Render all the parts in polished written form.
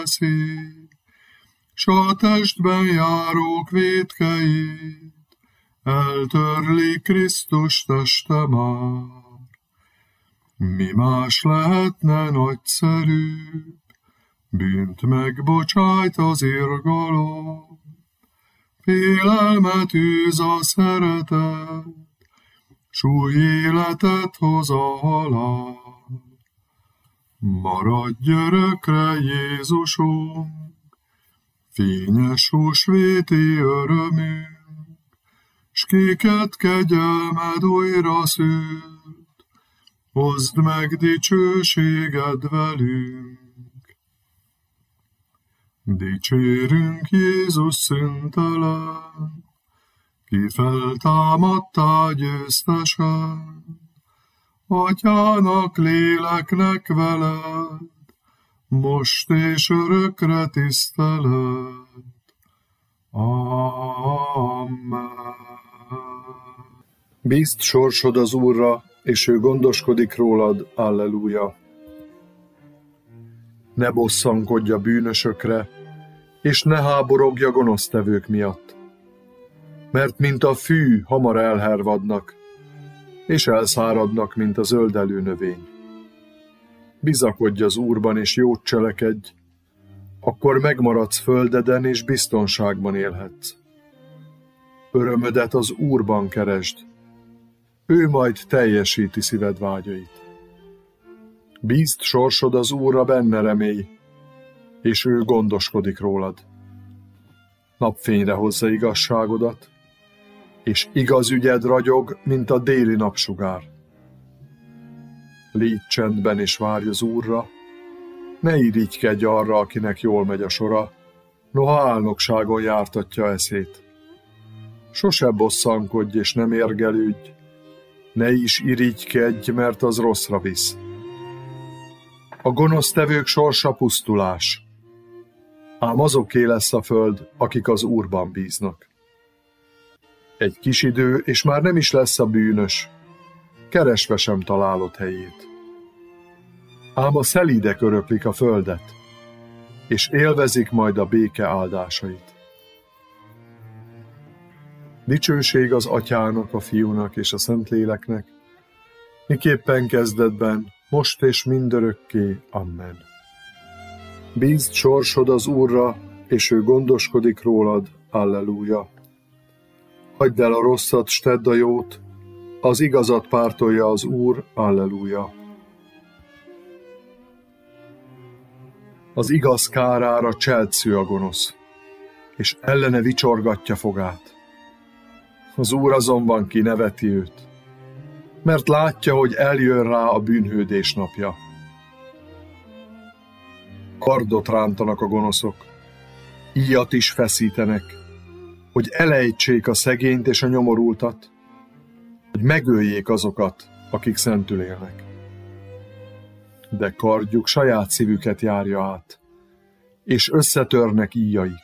veszi, s a testben járók vétkeit eltörli Krisztus teste már. Mi más lehetne nagyszerűbb, bűnt megbocsájt az irgalom, félelmet űz a szeretet, s új életet hoz a halál. Maradj örökre, Jézusunk, fényes húsvéti örömünk, s kiket kegyelmed újra szült, hozd meg dicsőséged velünk. Dicsérünk Jézus szüntelen, ki feltámadtál győztesen, Atyának, léleknek veled, most és örökre tisztelet. Amen. Bízd sorsod az Úrra, és ő gondoskodik rólad. Alleluja. Ne bosszankodj a bűnösökre, és ne háborogj a gonosztevők miatt. Mert mint a fű, hamar elhervadnak, és elszáradnak, mint a zöldelő növény. Bizakodj az Úrban, és jót cselekedj, akkor megmaradsz földeden, és biztonságban élhetsz. Örömödet az Úrban keresd, ő majd teljesíti szíved vágyait. Bízd sorsod az Úrra, benne remélj, és ő gondoskodik rólad. Napfényre hozza igazságodat, és igaz ügyed ragyog, mint a déli napsugár. Légy csendben és várj az Úrra, ne irigykedj arra, akinek jól megy a sora, noha álnokságon jártatja eszét. Sose bosszankodj és nem érgelődj, ne is irigykedj, mert az rosszra visz. A gonosztevők sorsa pusztulás, ám azoké lesz a föld, akik az Úrban bíznak. Egy kis idő, és már nem is lesz a bűnös, keresve sem találod helyét. Ám a szelídek öröklik a földet, és élvezik majd a béke áldásait. Dicsőség az Atyának, a Fiúnak és a Szentléleknek, miképpen kezdetben, most és mindörökké. Amen. Bízd sorsod az Úrra, és ő gondoskodik rólad. Alleluja. Hagyd el a rosszat, s tedd a jót, az igazat pártolja az Úr. Alleluja. Az igaz kárára cseltsző a gonosz, és ellene vicsorgatja fogát. Az Úr azonban kineveti őt, mert látja, hogy eljön rá a bűnhődés napja. Kardot rántanak a gonoszok, íjat is feszítenek, hogy elejtsék a szegényt és a nyomorultat, hogy megöljék azokat, akik szentül élnek. De kardjuk saját szívüket járja át, és összetörnek íjaik.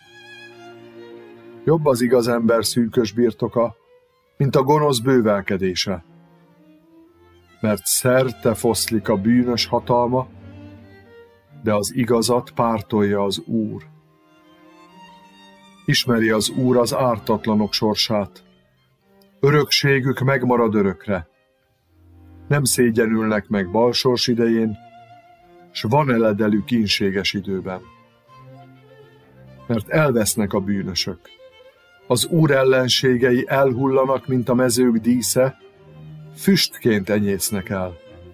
Jobb az igaz ember szűkös birtoka, mint a gonosz bővelkedése, mert szerte foszlik a bűnös hatalma, de az igazat pártolja az Úr. Ismeri az Úr az ártatlanok sorsát, örökségük megmarad örökre. Nem szégyenülnek meg balsors idején, s van eledelük ínséges időben. Mert elvesznek a bűnösök. Az Úr ellenségei elhullanak, mint a mezők dísze, füstként enyésznek el.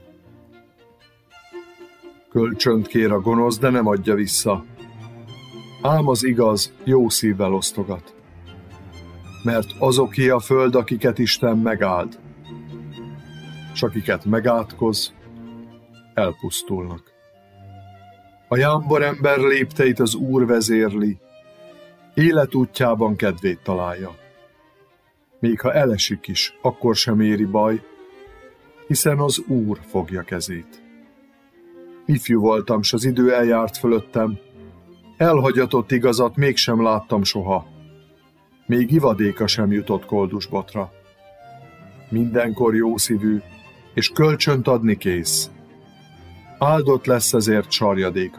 Kölcsönt kér a gonosz, de nem adja vissza. Ám az igaz jó szívvel osztogat. Mert azoké a föld, akiket Isten megáld, s akiket megátkoz, elpusztulnak. A jámbor ember lépteit az Úr vezérli, életútjában kedvét találja. Még ha elesik is, akkor sem éri baj, hiszen az Úr fogja kezét. Ifjú voltam, s az idő eljárt fölöttem, elhagyatott igazat mégsem láttam soha, még ivadéka sem jutott koldusbotra. Mindenkor jószívű, és kölcsönt adni kész. Áldott lesz ezért sarjadéka.